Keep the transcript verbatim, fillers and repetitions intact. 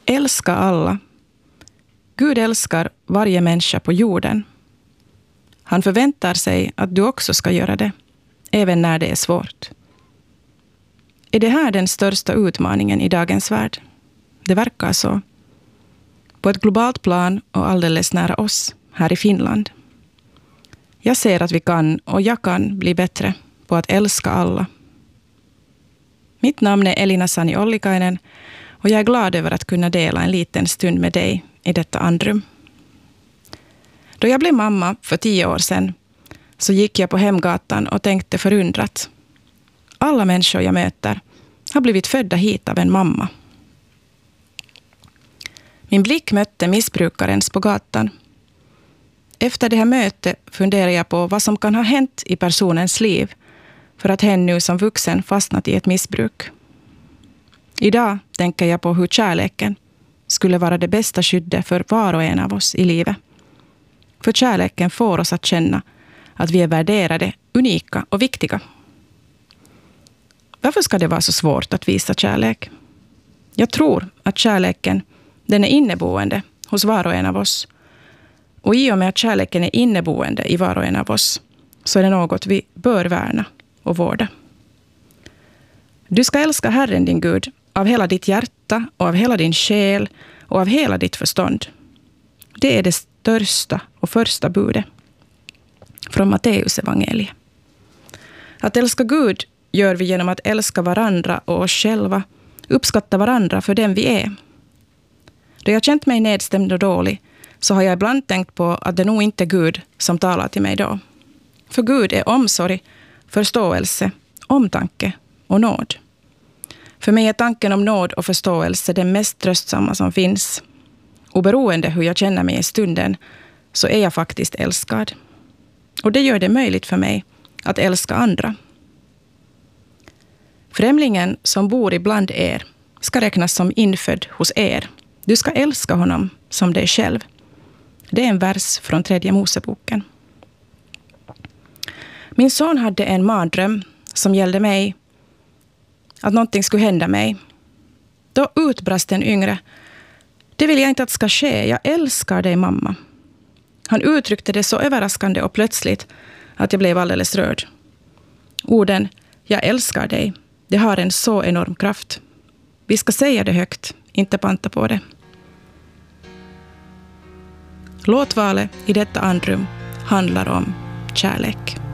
Älska alla. Gud älskar varje människa på jorden. Han förväntar sig att du också ska göra det, även när det är svårt. Är det här den största utmaningen i dagens värld? Det verkar så. På ett globalt plan och alldeles nära oss, här i Finland. Jag ser att vi kan, och jag kan, bli bättre på att älska alla. Mitt namn är Elina Sani Ollikainen och jag är glad över att kunna dela en liten stund med dig i detta andrum. Då jag blev mamma för tio år sedan så gick jag på Hemgatan och tänkte förundrat. Alla människor jag möter har blivit födda hit av en mamma. Min blick mötte missbrukarens på gatan. Efter det här mötet funderade jag på vad som kan ha hänt i personens liv för att hen nu som vuxen fastnat i ett missbruk. Idag tänker jag på hur kärleken skulle vara det bästa skyddet för var och en av oss i livet. För kärleken får oss att känna att vi är värderade, unika och viktiga. Varför ska det vara så svårt att visa kärlek? Jag tror att kärleken, den är inneboende hos var och en av oss. Och i och med att kärleken är inneboende i var och en av oss så är det något vi bör värna och vårda. Du ska älska Herren din Gud av hela ditt hjärta och av hela din själ och av hela ditt förstånd. Det är det största och första budet från Matteus evangeliet. Att älska Gud gör vi genom att älska varandra och oss själva, uppskatta varandra för den vi är. Då jag känt mig nedstämd och dålig så har jag ibland tänkt på att det nog inte är Gud som talar till mig då. För Gud är omsorg, förståelse, omtanke och nåd. För mig är tanken om nåd och förståelse den mest tröstsamma som finns. Oberoende hur jag känner mig i stunden så är jag faktiskt älskad. Och det gör det möjligt för mig att älska andra. Främlingen som bor ibland er ska räknas som infödd hos er. Du ska älska honom som dig själv. Det är en vers från tredje Moseboken. Min son hade en mardröm som gällde mig, att någonting skulle hända mig. Då utbrast den yngre: det vill jag inte att ska ske, jag älskar dig mamma. Han uttryckte det så överraskande och plötsligt att jag blev alldeles rörd. Orden jag älskar dig, det har en så enorm kraft. Vi ska säga det högt, inte panta på det. Låtvalet i detta andrum handlar om kärlek.